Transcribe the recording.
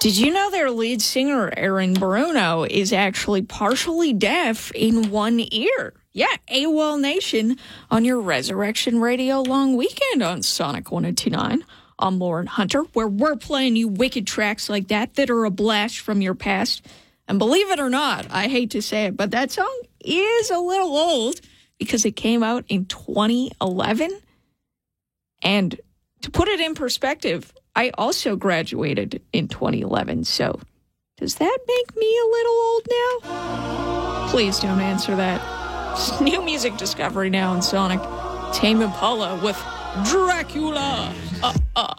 Did you know their lead singer, Aaron Bruno, is actually partially deaf in one ear? Yeah, AWOL Nation on your Resurrection Radio long weekend on Sonic 102.9. I'm Lauren Hunter, where we're playing you wicked tracks like that are a blast from your past. And believe it or not, I hate to say it, but that song is a little old because it came out in 2011. And to put it in perspective, I also graduated in 2011, so does that make me a little old now? Please don't answer that. It's new music discovery now in Sonic. Tame Impala with Dracula.